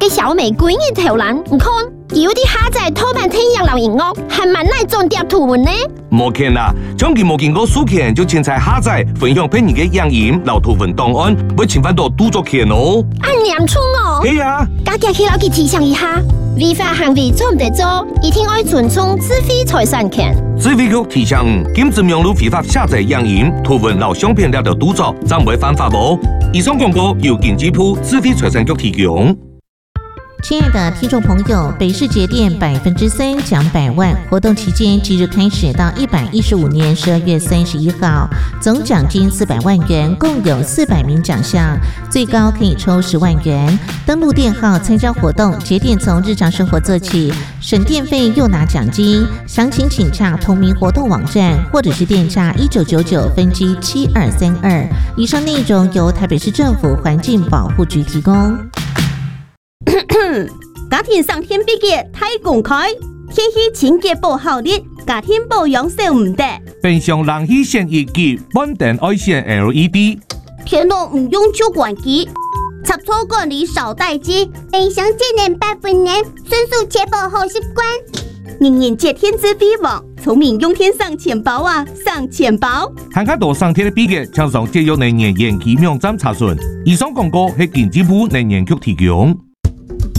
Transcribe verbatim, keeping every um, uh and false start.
嘅小玫瑰嘅頭欄，唔看，有啲下載偷版聽日流音樂，還蠻耐重疊圖文呢。 冇見啦，將佢冇見過書權就凊彩下載分享俾你嘅影音、留圖文檔案，會侵犯到著作權哦。 按嚴重哦。 係啊， 家家去老佢提醒一下，違法行為做唔得做，一定要尊重智慧財產權。 智慧局提醒，禁止用路非法下載影音、圖文、留相片了的動作，暫會犯法哦。以上廣告由經濟部智慧財產局提供。 亲爱的听众朋友，北市节电百分之三奖百万活动期间即日开始到一百一十五年十二月三十一号，总奖金四百万元，共有四百名奖项，最高可以抽十万元。登录电号参加活动，节电从日常生活做起，省电费又拿奖金。详情请洽同名活动网站，或者是电诈一九九九分机七二三二。以上内容由台北市政府环境保护局提供。 家庭上天比嘅太公開，天氣清潔保效率，家庭保養少唔得。 冰箱冷氣扇熱機，穩定愛線 L E D。 天路唔用主管機，插座管理少待機。冰箱節能百分能，迅速確保好習慣。人人節天之必網，聰明用天上錢包啊，上錢包。 看看多上天的比嘅，請上節約能源研究網站查詢。以上廣告係經濟部能源局提供。